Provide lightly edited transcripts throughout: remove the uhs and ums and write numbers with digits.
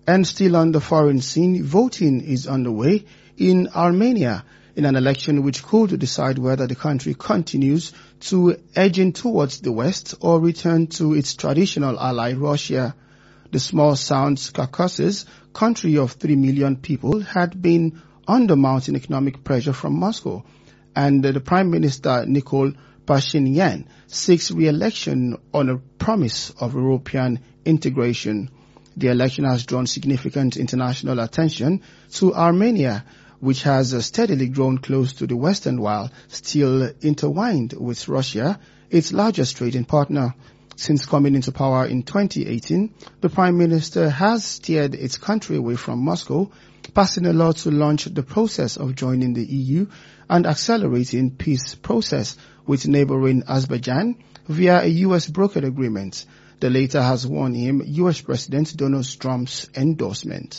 And still on the foreign scene, voting is underway in Armenia in an election which could decide whether the country continues to edging towards the West or return to its traditional ally Russia. The small South Caucasus country of 3 million people had been under mounting economic pressure from Moscow, and the Prime Minister Nikol Pashinyan seeks re-election on a promise of European integration. The election has drawn significant international attention to Armenia, which has steadily grown close to the Western while still intertwined with Russia, its largest trading partner. Since coming into power in 2018, the Prime Minister has steered its country away from Moscow, passing a law to launch the process of joining the EU and accelerating peace process with neighboring Azerbaijan via a U.S. brokered agreement. The latter has won him U.S. President Donald Trump's endorsement.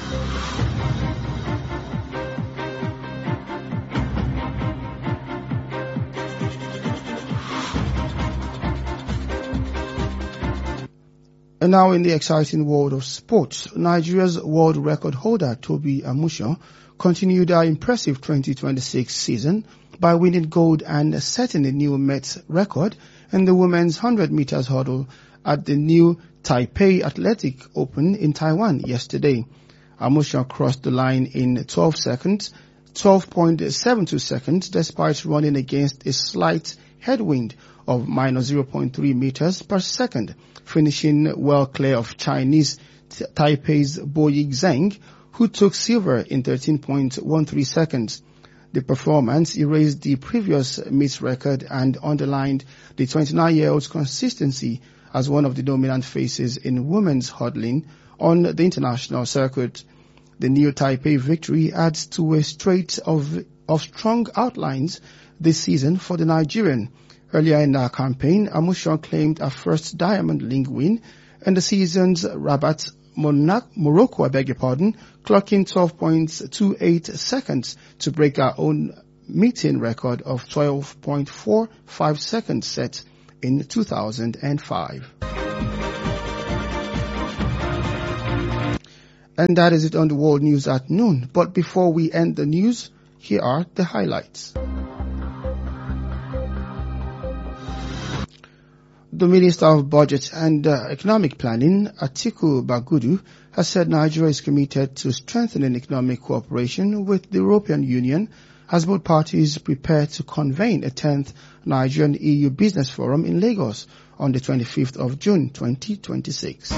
And now in the exciting world of sports, Nigeria's world record holder Tobi Amusan continued her impressive 2026 season by winning gold and setting a new Met record in the women's 100 meters hurdle at the new Taipei Athletic Open in Taiwan yesterday. Amusan crossed the line in 12.72 seconds despite running against a slight headwind of minus 0.3 meters per second, finishing well clear of Chinese Taipei's Bo Yixing, who took silver in 13.13 seconds. The performance erased the previous meet record and underlined the 29-year-old's consistency as one of the dominant faces in women's hurdling on the international circuit. The new Taipei victory adds to a string of strong outlines this season for the Nigerian. Earlier in our campaign, Amusan claimed her first Diamond League win in the season's Rabat, Morocco, clocking 12.28 seconds to break her own meeting record of 12.45 seconds set in 2005. And that is it on the world news at noon. But before we end the news, here are the highlights. The Minister of Budget and Economic Planning, Atiku Bagudu, has said Nigeria is committed to strengthening economic cooperation with the European Union as both parties prepare to convene a 10th Nigerian EU Business Forum in Lagos on the 25th of June 2026.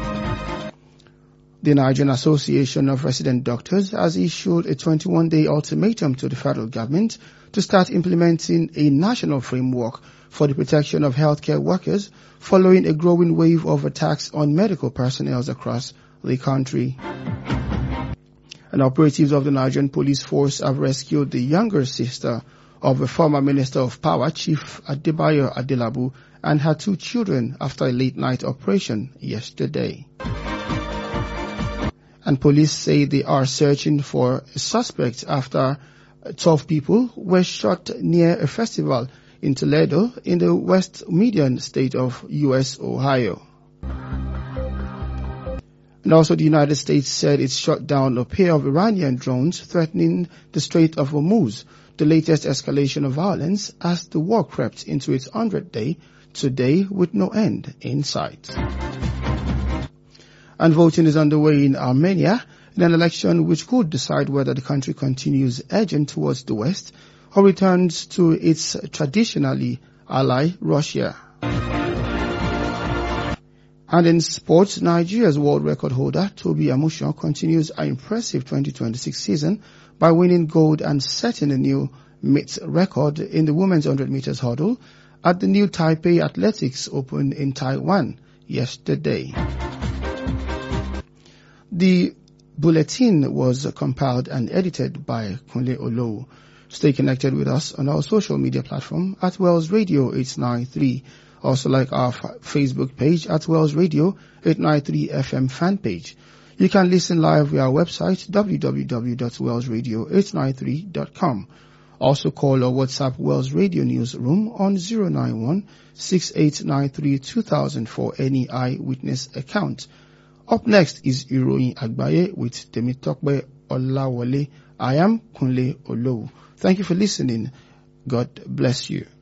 The Nigerian Association of Resident Doctors has issued a 21-day ultimatum to the federal government to start implementing a national framework for the protection of healthcare workers following a growing wave of attacks on medical personnel across the country. And operatives of the Nigerian Police Force have rescued the younger sister of a former Minister of Power, Chief Adebayo Adelabu, and her 2 children after a late-night operation yesterday. And police say they are searching for a suspect after 12 people were shot near a festival in Toledo in the West Median state of U.S. Ohio. And also the United States said it shot down a pair of Iranian drones threatening the Strait of Hormuz, the latest escalation of violence as the war crept into its 100th day today with no end in sight. And voting is underway in Armenia in an election which could decide whether the country continues edging towards the West or returns to its traditionally ally, Russia. And in sports, Nigeria's world record holder, Tobi Amusan, continues an impressive 2026 season by winning gold and setting a new meet record in the women's 100 meters hurdle at the new Taipei Athletics Open in Taiwan yesterday. The bulletin was compiled and edited by Kunle Olo. Stay connected with us on our social media platform at Wells Radio 893. Also like our Facebook page at Wells Radio 893 FM fan page. You can listen live via our website www.wellsradio893.com. Also call or WhatsApp Wells Radio Newsroom on 091-6893-2000 for any eyewitness account. Up next is Ìròyìn Àgbáyé with Temitope Olawole. I am Kunle Olowu. Thank you for listening. God bless you.